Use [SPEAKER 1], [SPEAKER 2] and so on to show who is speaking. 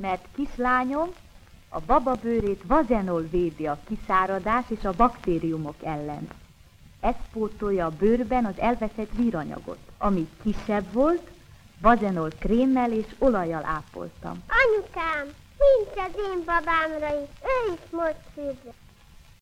[SPEAKER 1] Mert kislányom, a bababőrét vazenol védi a kiszáradás és a baktériumok ellen. Ez pótolja a bőrben az elveszett víranyagot. Ami kisebb volt, vazenol krémmel és olajjal ápoltam.
[SPEAKER 2] Anyukám, nincs az én babámra is, ő is most fürdő.